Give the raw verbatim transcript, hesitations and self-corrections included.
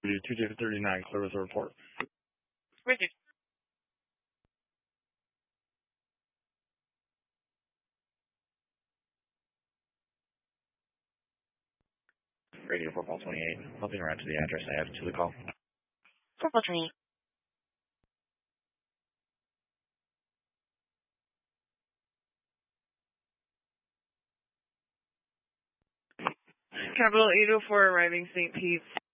two J thirty-nine, clear with a report. Richard. Radio four Paul twenty-eight, helping around to the address I have to the call. four Paul twenty-eight. Capital eight oh four arriving Saint Pete.